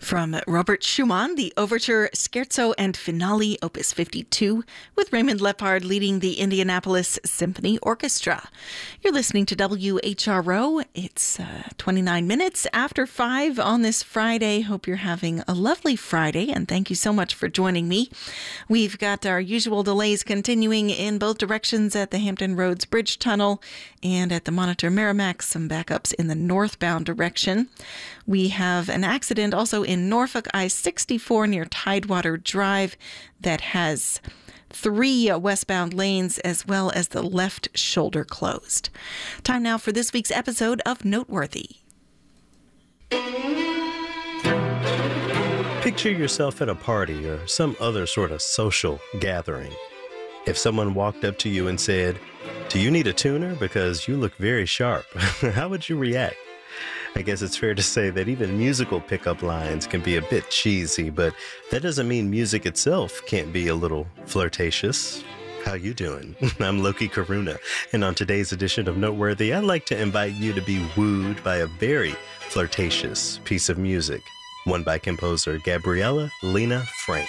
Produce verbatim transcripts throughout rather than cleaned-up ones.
From Robert Schumann, the Overture, Scherzo and Finale, Opus fifty-two, with Raymond Lepard leading the Indianapolis Symphony Orchestra. You're listening to W H R O. It's uh, twenty-nine minutes after five on this Friday. Hope you're having a lovely Friday, and thank you so much for joining me. We've got our usual delays continuing in both directions at the Hampton Roads Bridge Tunnel and at the Monitor Merrimack, some backups in the northbound direction. We have an accident also in Norfolk, I sixty-four near Tidewater Drive that has three uh, westbound lanes as well as the left shoulder closed. Time now for this week's episode of Noteworthy. Picture yourself at a party or some other sort of social gathering. If someone walked up to you and said, "Do you need a tuner? Because you look very sharp," how would you react? I guess it's fair to say that even musical pickup lines can be a bit cheesy, but that doesn't mean music itself can't be a little flirtatious. How you doing? I'm Loki Karuna, and on today's edition of Noteworthy, I'd like to invite you to be wooed by a very flirtatious piece of music, one by composer Gabriela Lena Frank.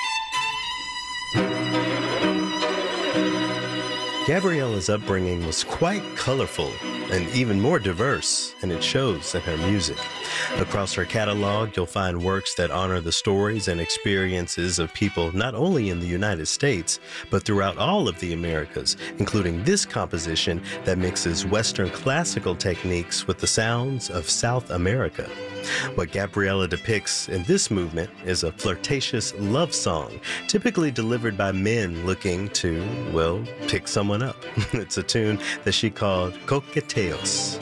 Gabriela's upbringing was quite colorful and even more diverse, and it shows in her music. Across her catalog, you'll find works that honor the stories and experiences of people not only in the United States, but throughout all of the Americas, including this composition that mixes Western classical techniques with the sounds of South America. What Gabriela depicts in this movement is a flirtatious love song, typically delivered by men looking to, well, pick someone up. It's a tune that she called Coqueteos.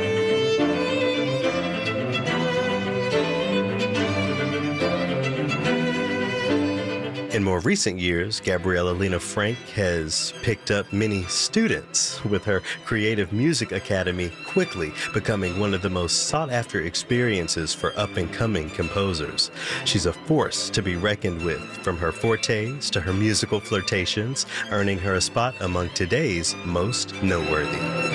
In more recent years, Gabriela Lena Frank has picked up many students, with her Creative Music Academy quickly becoming one of the most sought-after experiences for up-and-coming composers. She's a force to be reckoned with, from her fortes to her musical flirtations, earning her a spot among today's most noteworthy.